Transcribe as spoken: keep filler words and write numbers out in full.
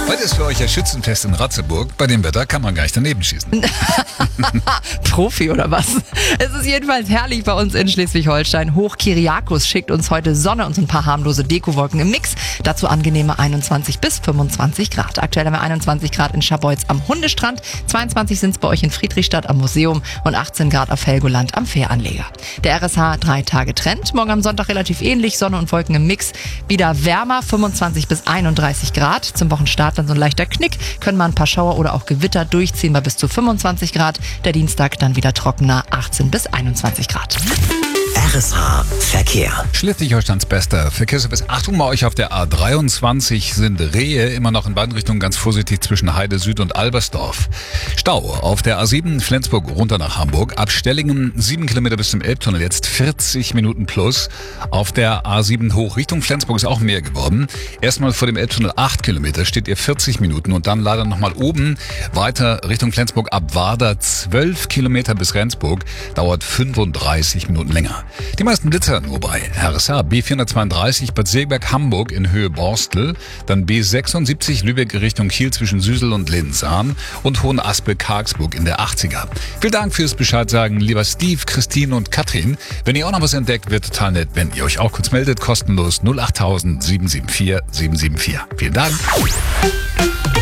Heute ist für euch das Schützenfest in Ratzeburg. Bei dem Wetter kann man gar nicht daneben schießen. Profi oder was? Es ist jedenfalls herrlich bei uns in Schleswig-Holstein. Hoch Kyriakos schickt uns heute Sonne und so ein paar harmlose Dekowolken im Mix. Dazu angenehme einundzwanzig bis fünfundzwanzig Grad. Aktuell haben wir einundzwanzig Grad in Scharbeutz am Hundestrand, zweiundzwanzig sind es bei euch in Friedrichstadt am Museum und achtzehn Grad auf Helgoland am Fähranleger. Der R S H drei Tage Trend. Morgen am Sonntag relativ ähnlich, Sonne und Wolken im Mix. Wieder wärmer, fünfundzwanzig bis einunddreißig Grad. Zum Wochenstart dann so ein leichter Knick. Können mal ein paar Schauer oder auch Gewitter durchziehen bei bis zu fünfundzwanzig Grad. Der Dienstag dann wieder trockener, achtzehn bis einundzwanzig Grad. R S H Verkehr. Schleswig-Holsteins bester Verkehrsservice. Achtung bei euch, auf der A dreiundzwanzig sind Rehe immer noch in beiden Richtungen ganz vorsichtig zwischen Heide Süd und Albersdorf. Stau auf der A sieben Flensburg runter nach Hamburg. Ab Stellingen sieben Kilometer bis zum Elbtunnel, jetzt vierzig Minuten plus. Auf der A sieben hoch Richtung Flensburg ist auch mehr geworden. Erstmal vor dem Elbtunnel acht Kilometer, steht ihr vierzig Minuten und dann leider nochmal oben weiter Richtung Flensburg ab Warder zwölf Kilometer bis Rendsburg, dauert fünfunddreißig Minuten länger. Die meisten Blitzer nur bei R S H B vierhundertzweiunddreißig Bad Segeberg Hamburg in Höhe Borstel, dann B sechsundsiebzig Lübeck Richtung Kiel zwischen Süsel und Linzahn und Hohenaspe Kargsburg in der achtziger. Vielen Dank fürs Bescheid sagen, lieber Steve, Christine und Katrin. Wenn ihr auch noch was entdeckt, wird total nett, wenn ihr euch auch kurz meldet, kostenlos null acht null null sieben sieben vier sieben sieben vier. Vielen Dank.